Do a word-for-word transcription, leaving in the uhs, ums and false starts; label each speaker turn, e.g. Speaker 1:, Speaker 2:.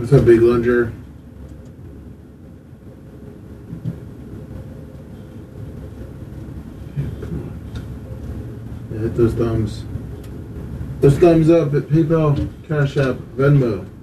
Speaker 1: What's up, Big Lunger? Yeah, hit those thumbs. Those thumbs up at PayPal, Cash App, Venmo.